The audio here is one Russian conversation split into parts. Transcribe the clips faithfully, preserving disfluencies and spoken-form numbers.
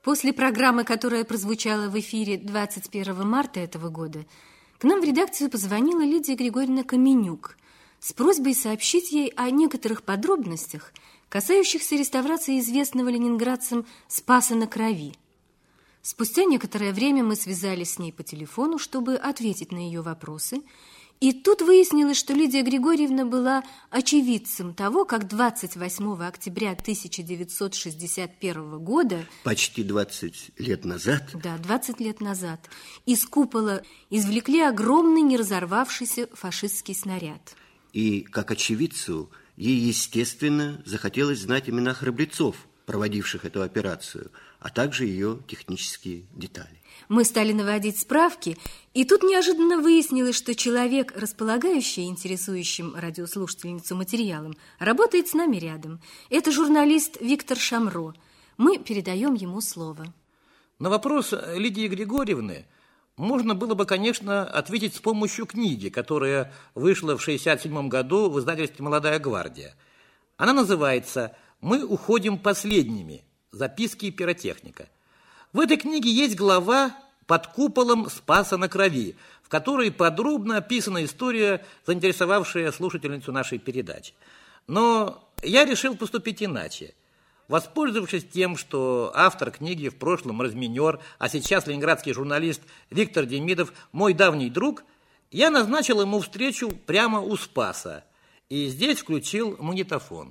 После программы, которая прозвучала в эфире двадцать первого марта этого года, к нам в редакцию позвонила Лидия Григорьевна Каменюк с просьбой сообщить ей о некоторых подробностях, касающихся реставрации известного ленинградцам Спаса на Крови. Спустя некоторое время мы связались с ней по телефону, чтобы ответить на ее вопросы, и тут выяснилось, что Лидия Григорьевна была очевидцем того, как двадцать восьмого октября тысяча девятьсот шестьдесят первого года... Почти двадцать лет назад? Да, двадцать лет назад. Из купола извлекли огромный неразорвавшийся фашистский снаряд. И, как очевидцу, ей, естественно, захотелось знать имена храбрецов, проводивших эту операцию, а также ее технические детали. Мы стали наводить справки, и тут неожиданно выяснилось, что человек, располагающий интересующим радиослушательницу материалом, работает с нами рядом. Это журналист Виктор Шамро. Мы передаем ему слово. На вопрос Лидии Григорьевны можно было бы, конечно, ответить с помощью книги, которая вышла в шестьдесят седьмом году в издательстве «Молодая гвардия». Она называется «Мы уходим последними. Записки пиротехника». В этой книге есть глава «Под куполом Спаса на Крови», в которой подробно описана история, заинтересовавшая слушательницу нашей передачи. Но я решил поступить иначе. Воспользовавшись тем, что автор книги в прошлом разминер, а сейчас ленинградский журналист Виктор Демидов мой давний друг, я назначил ему встречу прямо у Спаса и здесь включил магнитофон.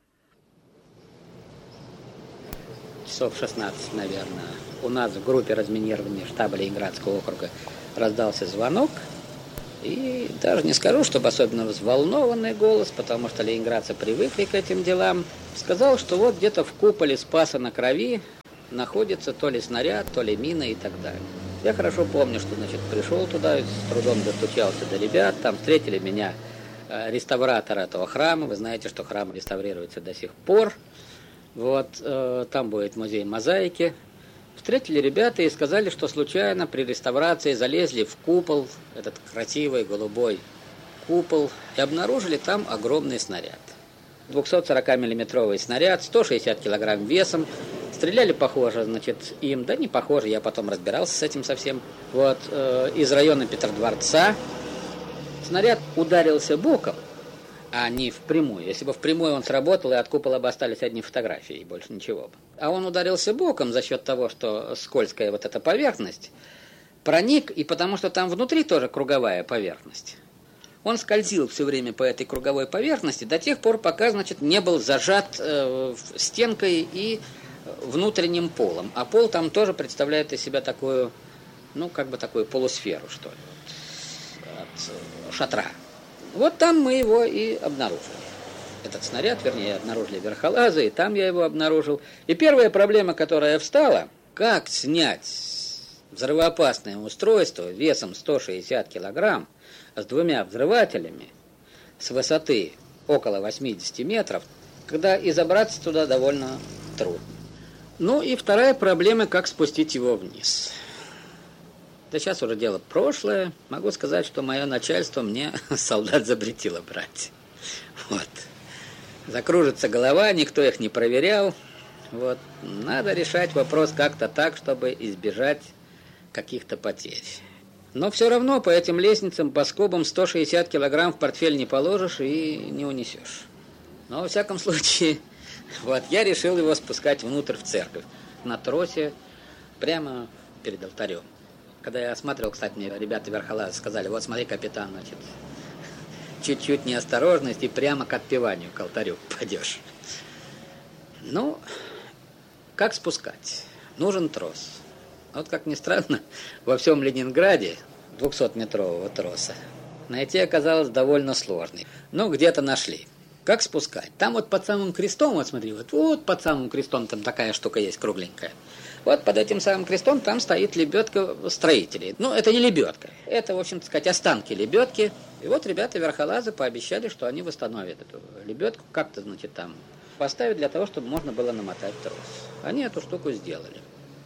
Часов шестнадцать, наверное, у нас в группе разминирования штаба Ленинградского округа раздался звонок. И даже не скажу, чтобы особенно взволнованный голос, потому что ленинградцы привыкли к этим делам. Сказал, что вот где-то в куполе Спаса на Крови находится то ли снаряд, то ли мина и так далее. Я хорошо помню, что, значит, пришел туда, с трудом достучался до ребят. Там встретили меня реставратор этого храма. Вы знаете, что храм реставрируется до сих пор. Вот, э, там будет музей мозаики. Встретили ребята и сказали, что случайно при реставрации залезли в купол, этот красивый голубой купол, и обнаружили там огромный снаряд. двухсотсорокамиллиметровый снаряд, сто шестьдесят килограмм весом. Стреляли, похоже, значит, им, да не похоже, я потом разбирался с этим совсем. Вот, э, из района Петродворца. Снаряд ударился боком, а не впрямую. Если бы впрямую он сработал, и от купола бы остались одни фотографии, и больше ничего бы. А он ударился боком за счет того, что скользкая вот эта поверхность проник, и потому что там внутри тоже круговая поверхность. Он скользил все время по этой круговой поверхности до тех пор, пока, значит, не был зажат э, стенкой и внутренним полом. А пол там тоже представляет из себя такую, ну, как бы такую полусферу, что ли, вот, от шатра. Вот там мы его и обнаружили. Этот снаряд, вернее, обнаружили верхолазы, и там я его обнаружил. И первая проблема, которая встала, как снять взрывоопасное устройство весом сто шестьдесят килограмм с двумя взрывателями с высоты около восемьдесят метров, когда и забраться туда довольно трудно. Ну и вторая проблема, как спустить его вниз. Да сейчас уже дело прошлое. Могу сказать, что мое начальство мне солдат запретило брать. Вот. Закружится голова, никто их не проверял. Вот. Надо решать вопрос как-то так, чтобы избежать каких-то потерь. Но все равно по этим лестницам, по скобам сто шестьдесят килограмм в портфель не положишь и не унесешь. Но во всяком случае, вот, я решил его спускать внутрь в церковь. На тросе, прямо перед алтарем. Когда я осматривал, кстати, мне ребята верхолазы сказали: вот смотри, капитан, значит, чуть-чуть неосторожность и прямо к отпеванию, к алтарю пойдешь. Ну, как спускать? Нужен трос. Вот, как ни странно, во всем Ленинграде двухсотметрового троса найти оказалось довольно сложно. Но где-то нашли. Как спускать? Там вот под самым крестом, вот смотри, вот, вот под самым крестом там такая штука есть кругленькая. Вот под этим самым крестом там стоит лебедка строителей. Ну, это не лебедка. Это, в общем, так сказать, останки лебедки. И вот ребята-верхолазы пообещали, что они восстановят эту лебедку, как-то, значит, там поставят для того, чтобы можно было намотать трос. Они эту штуку сделали.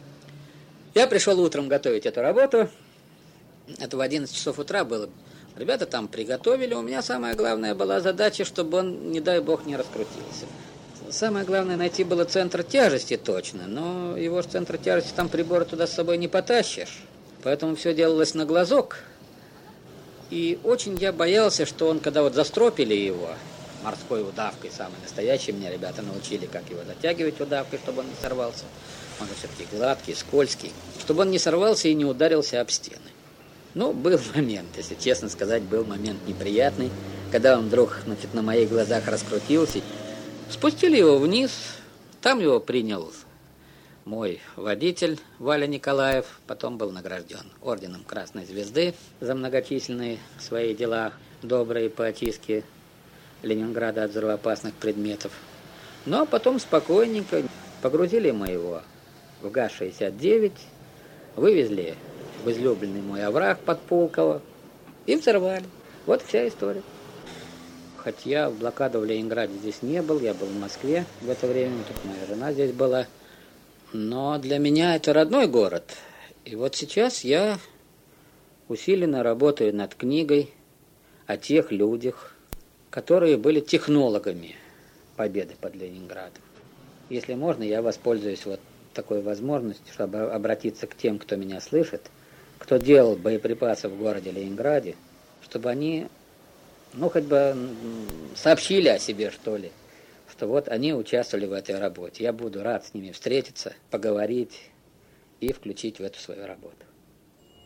Я пришел утром готовить эту работу. Это в одиннадцать часов утра было. Ребята там приготовили. У меня самая главная была задача, чтобы он, не дай бог, не раскрутился. Самое главное найти было центр тяжести точно, но его же центр тяжести, там приборы туда с собой не потащишь. Поэтому все делалось на глазок. И очень я боялся, что он, когда вот застропили его морской удавкой, самой настоящей, меня ребята научили, как его затягивать удавкой, чтобы он не сорвался. Он же все-таки гладкий, скользкий. Чтобы он не сорвался и не ударился об стены. Ну, был момент, если честно сказать, был момент неприятный, когда он вдруг, значит, на моих глазах раскрутился. Спустили его вниз, там его принял мой водитель Валя Николаев, потом был награжден орденом Красной Звезды за многочисленные свои дела, добрые по очистке Ленинграда от взрывоопасных предметов. Ну, а потом спокойненько погрузили мы его в ГАЗ шестьдесят девять, вывезли в излюбленный мой овраг под Пулково и взорвали. Вот вся история. Хоть я в блокаду в Ленинграде здесь не был, я был в Москве в это время, тут моя жена здесь была. Но для меня это родной город. И вот сейчас я усиленно работаю над книгой о тех людях, которые были технологами победы под Ленинградом. Если можно, я воспользуюсь вот такой возможностью, чтобы обратиться к тем, кто меня слышит, кто делал боеприпасы в городе Ленинграде, чтобы они, ну, хоть бы сообщили о себе, что ли, что вот они участвовали в этой работе. Я буду рад с ними встретиться, поговорить и включить в эту свою работу.